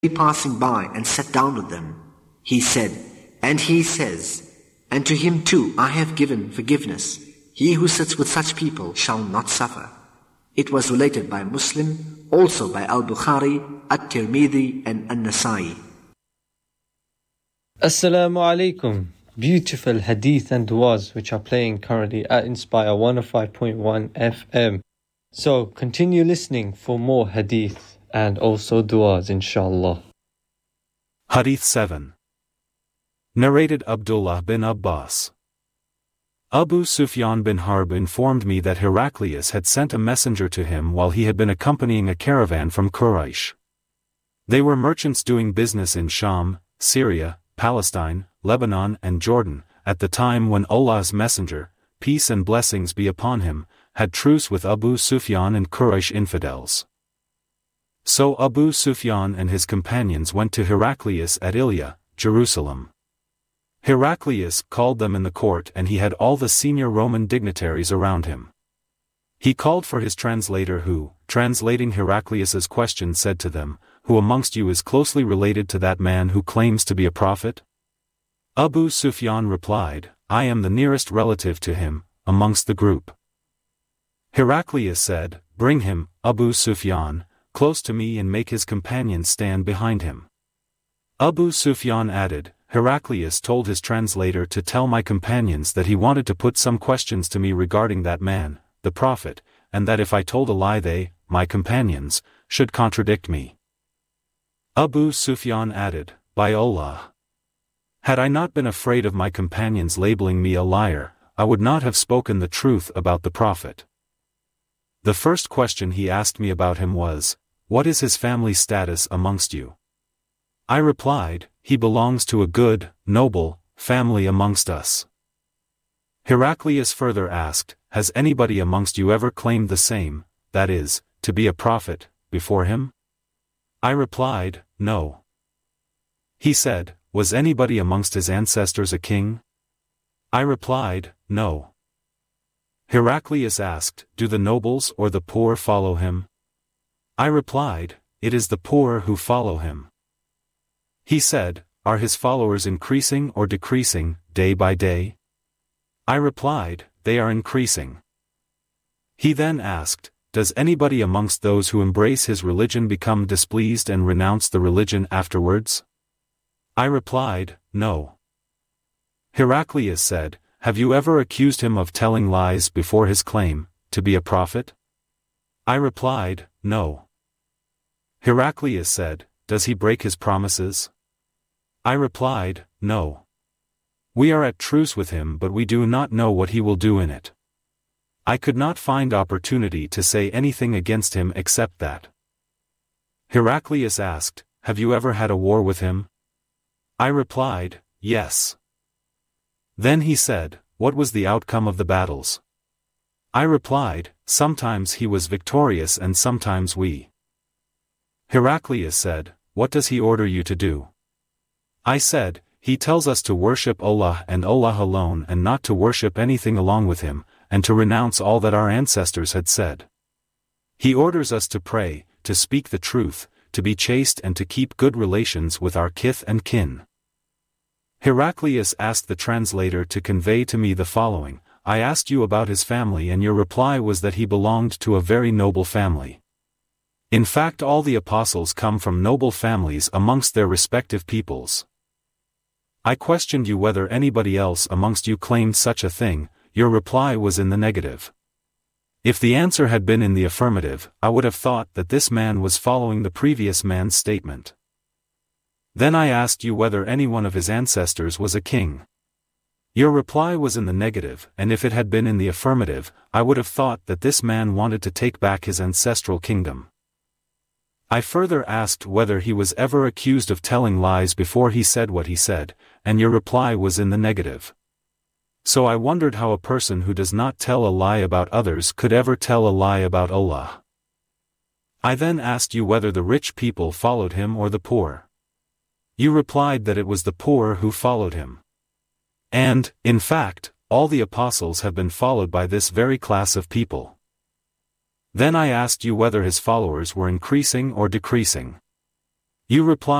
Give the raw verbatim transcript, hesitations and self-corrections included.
passing by and sat down with them. He said, and he says, and to him too I have given forgiveness. He who sits with such people shall not suffer. It was related by Muslim, also by Al-Bukhari, At-Tirmidhi and An-Nasai. Assalamu alaikum. Beautiful hadith and du'as which are playing currently at Inspire one oh five point one F M. So continue listening for more hadith and also du'as, inshallah. Hadith seven. Narrated Abdullah bin Abbas. Abu Sufyan bin Harb informed me that Heraclius had sent a messenger to him while he had been accompanying a caravan from Quraysh. They were merchants doing business in Sham, Syria, Palestine, Lebanon and Jordan, at the time when Allah's messenger, peace and blessings be upon him, had truce with Abu Sufyan and Quraysh infidels. So Abu Sufyan and his companions went to Heraclius at Ilya, Jerusalem. Heraclius called them in the court and he had all the senior Roman dignitaries around him. He called for his translator who, translating Heraclius's question, said to them, "Who amongst you is closely related to that man who claims to be a prophet?" Abu Sufyan replied, "I am the nearest relative to him, amongst the group." Heraclius said, "Bring him, Abu Sufyan, close to me and make his companions stand behind him." Abu Sufyan added, "Heraclius told his translator to tell my companions that he wanted to put some questions to me regarding that man, the prophet, and that if I told a lie they, my companions, should contradict me." Abu Sufyan added, "By Allah, had I not been afraid of my companions labeling me a liar, I would not have spoken the truth about the prophet." The first question he asked me about him was, "What is his family status amongst you?" I replied, "He belongs to a good, noble, family amongst us." Heraclius further asked, "Has anybody amongst you ever claimed the same, that is, to be a prophet, before him?" I replied, "No." He said, "Was anybody amongst his ancestors a king?" I replied, "No." Heraclius asked, "Do the nobles or the poor follow him?" I replied, "It is the poor who follow him." He said, "Are his followers increasing or decreasing, day by day?" I replied, "They are increasing." He then asked, "Does anybody amongst those who embrace his religion become displeased and renounce the religion afterwards?" I replied, "No." Heraclius said, "Have you ever accused him of telling lies before his claim to be a prophet?" I replied, "No." Heraclius said, "Does he break his promises?" I replied, "No. We are at truce with him but we do not know what he will do in it." I could not find opportunity to say anything against him except that. Heraclius asked, "Have you ever had a war with him?" I replied, "Yes." Then he said, "What was the outcome of the battles?" I replied, "Sometimes he was victorious and sometimes we." Heraclius said, "What does he order you to do?" I said, "He tells us to worship Allah and Allah alone and not to worship anything along with him, and to renounce all that our ancestors had said. He orders us to pray, to speak the truth, to be chaste and to keep good relations with our kith and kin." Heraclius asked the translator to convey to me the following, "I asked you about his family and your reply was that he belonged to a very noble family. In fact all the apostles come from noble families amongst their respective peoples. I questioned you whether anybody else amongst you claimed such a thing, your reply was in the negative. If the answer had been in the affirmative, I would have thought that this man was following the previous man's statement. Then I asked you whether any one of his ancestors was a king. Your reply was in the negative, and if it had been in the affirmative, I would have thought that this man wanted to take back his ancestral kingdom. I further asked whether he was ever accused of telling lies before he said what he said, and your reply was in the negative. So I wondered how a person who does not tell a lie about others could ever tell a lie about Allah. I then asked you whether the rich people followed him or the poor. You replied that it was the poor who followed him. And, in fact, all the apostles have been followed by this very class of people. Then I asked you whether his followers were increasing or decreasing. You reply,